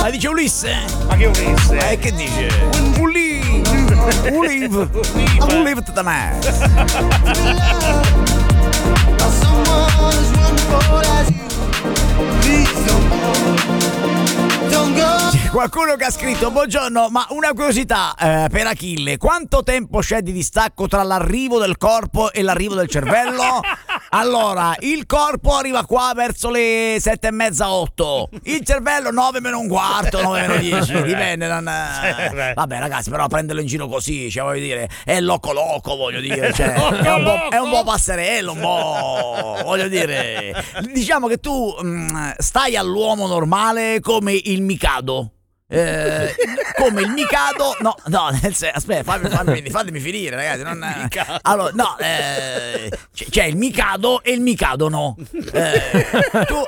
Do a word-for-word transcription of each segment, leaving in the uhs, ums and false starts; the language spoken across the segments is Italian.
Ah, dice Ulisse? Ma che Ulisse? Eh, che dice? Ulive. Ulive. Ulive to the man. C'è qualcuno che ha scritto: buongiorno, ma una curiosità eh, per Achille, quanto tempo c'è di distacco tra l'arrivo del corpo e l'arrivo del cervello? Allora, il corpo arriva qua verso le sette e mezza, otto, il cervello nove meno un quarto, nove meno dieci, dipende. Non... Vabbè ragazzi, però prenderlo in giro così, cioè voglio dire, è loco loco, voglio dire, cioè, è, un po', è un po' passerello, un po', voglio dire, diciamo che tu mh, stai all'uomo normale come il Mikado. Eh, come il Mikado, no, no, nel senso, aspetta, fammi, fammi, fatemi finire, ragazzi. Non, allora, no, eh, c- c'è il Mikado e il Mikado, no. Eh, tu,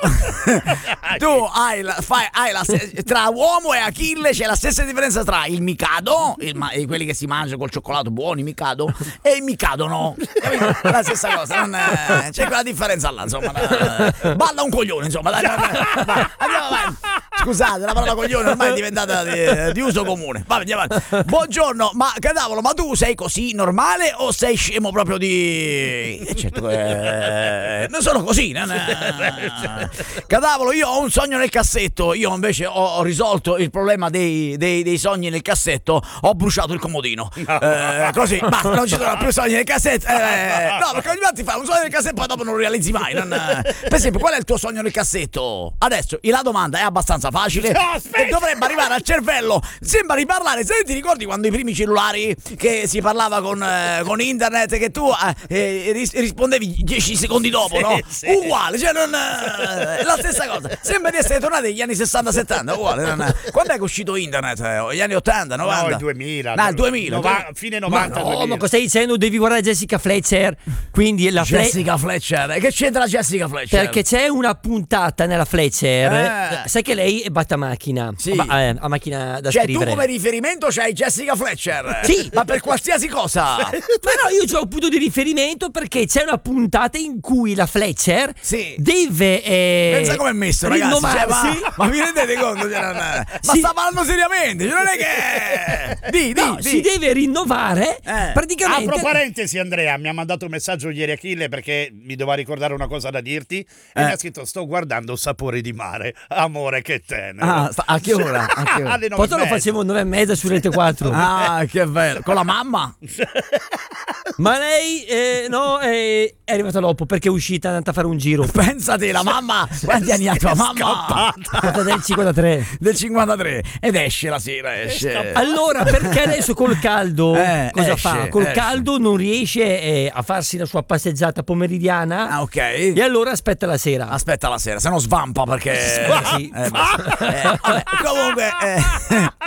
tu hai, la, fai, hai la tra uomo e Achille c'è la stessa differenza tra il Mikado, il, quelli che si mangiano col cioccolato buoni, Mikado, e il Mikado, no. La stessa cosa, non, eh, c'è quella differenza là, insomma. Da, balla un coglione, insomma. Dai, dai, dai, andiamo avanti. Scusate, la parola coglione ormai è diventata di, di uso comune. Va, andiamo avanti. Buongiorno, ma Cadavolo, ma tu sei così normale o sei scemo proprio di... Eh, certo che... Non sono così. Non è... Cadavolo, io ho un sogno nel cassetto. Io invece ho, ho risolto il problema dei, dei, dei sogni nel cassetto. Ho bruciato il comodino. Eh, così, basta, non ci sono più sogni nel cassetto. Eh, no, perché ogni volta ti fai un sogno nel cassetto e poi dopo non lo realizzi mai. Non... Per esempio, qual è il tuo sogno nel cassetto? Adesso, la domanda è abbastanza facile no, e dovrebbe arrivare al cervello. Sembra riparlare. Se ti ricordi quando i primi cellulari che si parlava con, eh, con internet, che tu eh, ris- rispondevi dieci secondi dopo, sì, no? Sì. Uguale, cioè non eh, la stessa cosa. Sembra di essere tornati negli anni sessanta settanta, uguale. Non, quando è che è uscito internet? Eh, gli anni ottanta, novanta? No, il duemila. No, il duemila. Nova- fine novanta. Ma no, ma cosa stai dicendo? Devi guardare Jessica Fletcher. Quindi la Jessica Fle- Fletcher. Che c'entra Jessica Fletcher? Perché c'è una puntata nella Fletcher. Eh. Sai che lei è battamaccina. Sì. Ba- eh, a macchina da cioè, scrivere. tu come riferimento c'hai Jessica Fletcher? Sì. Ma per qualsiasi cosa. Ma no, io ho un punto di riferimento perché c'è una puntata in cui la Fletcher sì. deve eh, pensa come è messo, ragazzi. Cioè, ma, ma vi rendete conto? Cioè, non, ma sì. sta parlando seriamente, cioè, non è che di, di, no, di. si deve rinnovare eh. praticamente. Apro parentesi, Andrea mi ha mandato un messaggio ieri Achille perché mi doveva ricordare una cosa da dirti e eh. mi ha scritto: sto guardando Sapori di mare, amore che tenero. Ah, sta, a che ora? A che ora? Poi te lo facevo nove e mezza su Rete quattro. Ah, che bello. Con la mamma? Ma lei eh, no, eh, è arrivata dopo perché è uscita, è andata a fare un giro. Pensate, la mamma, quanti anni ha tua mamma? Del cinquantatré. Del cinquantatré. Ed esce la sera, esce. Allora, perché adesso col caldo eh, cosa esce, fa? Col esce. caldo non riesce eh, a farsi la sua passeggiata pomeridiana. Ah, ok. E allora aspetta la sera. Aspetta la sera, se no svampa perché... Svampa. Eh, eh, vabbè, comunque... Eh.